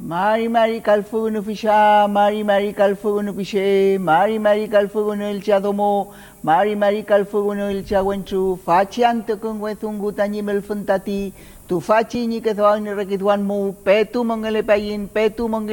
Mari calfuno fisha, Mari calfuno pishe, Mari calfuno el chadomo, Mari calfuno el chaguenchu, fachi ante con huetungu tañimel funtati, tu fachi ni que zoan ni requituan mu, petu mongele payin, petu mongele